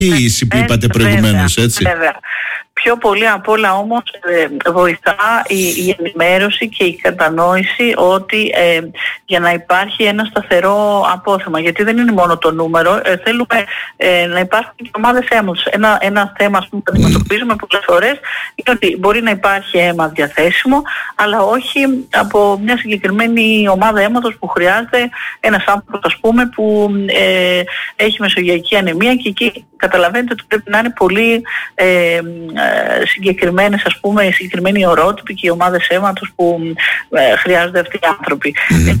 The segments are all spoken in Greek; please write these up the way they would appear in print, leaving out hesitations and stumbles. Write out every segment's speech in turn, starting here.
ίση που είπατε προηγουμένως, έτσι. Βέβαια. Πιο πολύ απ' όλα όμως βοηθά η ενημέρωση και η κατανόηση ότι για να υπάρχει ένα σταθερό απόθεμα, γιατί δεν είναι μόνο το νούμερο, θέλουμε να υπάρχουν και ομάδες αίματος. Ένα θέμα που αντιμετωπίζουμε πολλές φορές είναι ότι μπορεί να υπάρχει αίμα διαθέσιμο, αλλά όχι από μια συγκεκριμένη ομάδα αίματος που χρειάζεται ένας άνθρωπος, ας πούμε, που έχει μεσογειακή ανεμία, και εκεί καταλαβαίνετε ότι πρέπει να είναι πολύ συγκεκριμένες, ας πούμε, συγκεκριμένοι ορότυποι και οι ομάδες αίματος που χρειάζονται αυτοί οι άνθρωποι.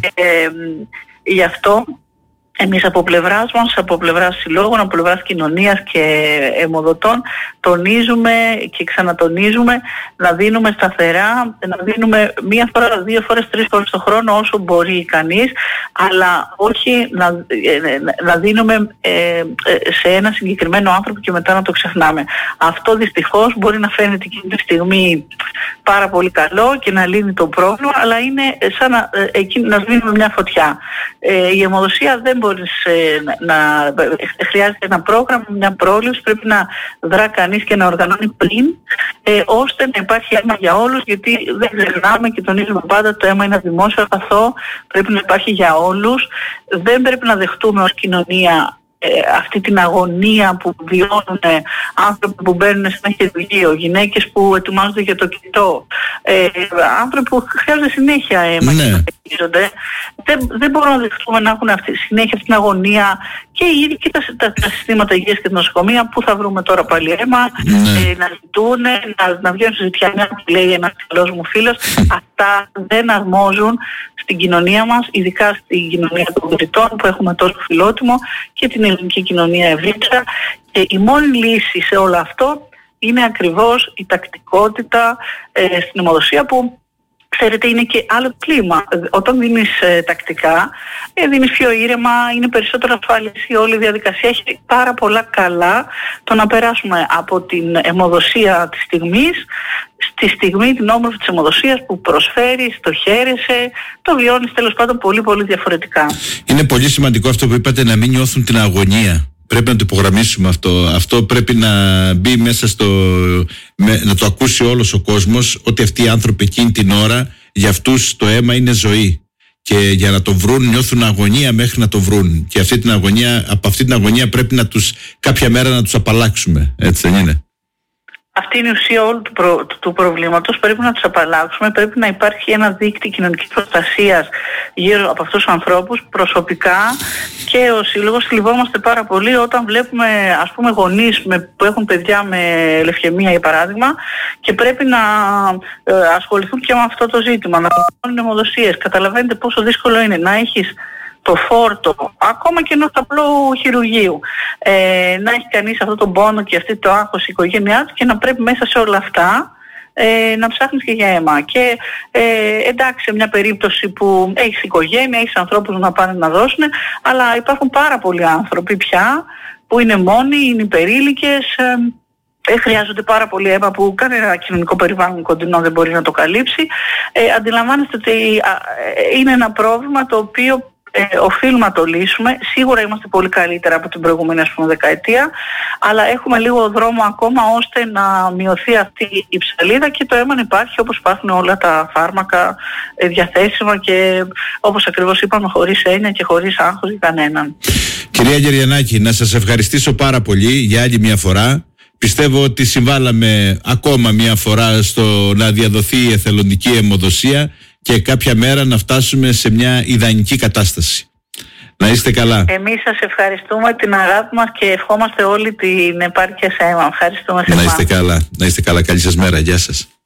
Γι' αυτό εμείς από πλευράς μας, από πλευράς συλλόγων, από πλευράς κοινωνίας και αιμοδοτών, τονίζουμε και ξανατονίζουμε να δίνουμε σταθερά, να δίνουμε μία φορά, 2 φορές, 3 φορές το χρόνο όσο μπορεί κανείς, αλλά όχι να δίνουμε σε ένα συγκεκριμένο άνθρωπο και μετά να το ξεχνάμε. Αυτό δυστυχώς μπορεί να φαίνεται εκείνη τη στιγμή πάρα πολύ καλό και να λύνει το πρόβλημα, αλλά είναι σαν να σβήνουμε μια φωτιά. Η αιμοδοσία δεν μπορεί χρειάζεται ένα πρόγραμμα, μια πρόληψη, πρέπει να δρά κανείς και να οργανώνει πριν, ώστε να υπάρχει αίμα για όλους, γιατί δεν ξεχνάμε και τονίζουμε πάντα, το αίμα είναι δημόσιο αγαθό, πρέπει να υπάρχει για όλους. Δεν πρέπει να δεχτούμε ως κοινωνία αυτή την αγωνία που βιώνουν άνθρωποι που μπαίνουν σε ένα χειρουργείο, γυναίκες που ετοιμάζονται για το κητό, άνθρωποι που χρειάζονται συνέχεια αίμα και να χειρίζονται. Δεν μπορούμε να δεχτούμε να έχουν συνέχεια αυτή την αγωνία και οι ίδιοι και τα συστήματα υγείας και τα νοσοκομεία. Πού θα βρούμε τώρα πάλι αίμα, να ζητούν, να βγαίνουν σε ζητιανιά που λέει ένας καλός μου φίλος. Αυτά δεν αρμόζουν στην κοινωνία μας, ειδικά στην κοινωνία των δωρητών που έχουμε τόσο φιλότιμο, και την ελληνική κοινωνία ευρύτερα. Και η μόνη λύση σε όλο αυτό είναι ακριβώς η τακτικότητα στην αιμοδοσία, που ξέρετε είναι και άλλο κλίμα. Όταν δίνεις τακτικά, δίνεις πιο ήρεμα, είναι περισσότερο ασφάλιση, όλη η διαδικασία έχει πάρα πολλά καλά. Το να περάσουμε από την αιμοδοσία της στιγμής στη στιγμή την όμορφη της αιμοδοσίας που προσφέρεις, το χαίρεσαι, το βιώνεις τέλος πάντων πολύ πολύ διαφορετικά. Είναι πολύ σημαντικό αυτό που είπατε, να μην νιώθουν την αγωνία. Πρέπει να το υπογραμμίσουμε αυτό. Αυτό πρέπει να μπει μέσα να το ακούσει όλος ο κόσμος, ότι αυτοί οι άνθρωποι εκείνη την ώρα, για αυτούς το αίμα είναι ζωή. Και για να το βρουν νιώθουν αγωνία μέχρι να το βρουν. Και από αυτή την αγωνία πρέπει κάποια μέρα να τους απαλλάξουμε. Έτσι δεν είναι? Αυτή είναι η ουσία όλου του προβλήματος. Πρέπει να τους απαλλάξουμε. Πρέπει να υπάρχει ένα δίκτυο κοινωνικής προστασίας γύρω από αυτούς τους ανθρώπους. Προσωπικά και ο Σύλλογος θλιβόμαστε πάρα πολύ όταν βλέπουμε, ας πούμε, γονείς που έχουν παιδιά με λευκαιμία, για παράδειγμα, και πρέπει να ασχοληθούν και με αυτό το ζήτημα, να κάνουν αιμοδοσίες. Καταλαβαίνετε πόσο δύσκολο είναι να έχεις το φόρτο, ακόμα και ενός απλού χειρουργείου, να έχει κανείς αυτό τον πόνο και αυτή το άγχος η οικογένειά του, και να πρέπει μέσα σε όλα αυτά να ψάχνεις και για αίμα. Και εντάξει, σε μια περίπτωση που έχεις οικογένεια, έχεις ανθρώπους να πάνε να δώσουν, αλλά υπάρχουν πάρα πολλοί άνθρωποι πια που είναι μόνοι, είναι υπερήλικες, χρειάζονται πάρα πολύ αίμα που κανένα κοινωνικό περιβάλλον κοντινό δεν μπορεί να το καλύψει. Αντιλαμβάνεστε ότι είναι ένα πρόβλημα το οποίο οφείλουμε να το λύσουμε. Σίγουρα είμαστε πολύ καλύτερα από την προηγούμενη, ας πούμε, δεκαετία, αλλά έχουμε λίγο δρόμο ακόμα ώστε να μειωθεί αυτή η ψαλίδα και το αίμα να υπάρχει, όπως υπάρχουν όλα τα φάρμακα διαθέσιμα και όπως ακριβώς είπαμε, χωρίς έννοια και χωρίς άγχος για κανέναν. Κυρία Γεριανάκη, να σας ευχαριστήσω πάρα πολύ για άλλη μια φορά. Πιστεύω ότι συμβάλαμε ακόμα μια φορά στο να διαδοθεί η εθελοντική αιμοδοσία και κάποια μέρα να φτάσουμε σε μια ιδανική κατάσταση. Να είστε καλά. Εμείς σας ευχαριστούμε, την αγάπη μας, και ευχόμαστε όλη την επάρκεια σε αίμα. Ευχαριστούμε σε εμάς. Να είστε καλά. Να είστε καλά. Καλή σας μέρα. Γεια σας.